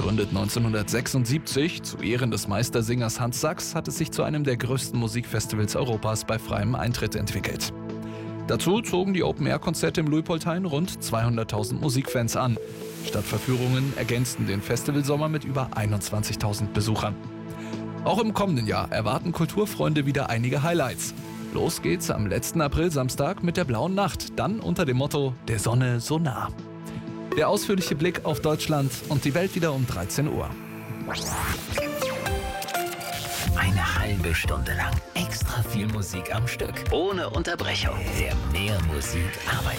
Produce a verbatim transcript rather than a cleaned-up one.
Gegründet neunzehnhundertsechsundsiebzig, zu Ehren des Meistersingers Hans Sachs, hat es sich zu einem der größten Musikfestivals Europas bei freiem Eintritt entwickelt. Dazu zogen die Open-Air-Konzerte im Luitpoldhain rund zweihunderttausend Musikfans an. Stadtverführungen ergänzten den Festivalsommer mit über einundzwanzigtausend Besuchern. Auch im kommenden Jahr erwarten Kulturfreunde wieder einige Highlights. Los geht's am letzten April-Samstag mit der Blauen Nacht, dann unter dem Motto »Der Sonne so nah«. Der ausführliche Blick auf Deutschland und die Welt wieder um dreizehn Uhr. Eine halbe Stunde lang extra viel Musik am Stück. Ohne Unterbrechung. Der Mehr Musik Arbeits